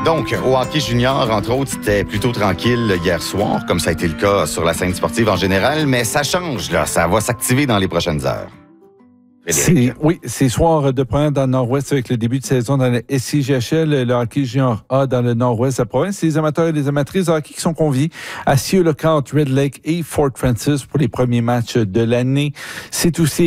Donc, au hockey junior, entre autres, c'était plutôt tranquille hier soir, comme ça a été le cas sur la scène sportive en général, mais ça change, là. Ça va s'activer dans les prochaines heures. C'est soir de première dans le Nord-Ouest avec le début de saison dans le SCGHL, le hockey junior A dans le Nord-Ouest de la province. C'est les amateurs et les amatrices de hockey qui sont conviés à Sea Lookout, Red Lake et Fort Francis pour les premiers matchs de l'année. C'est aussi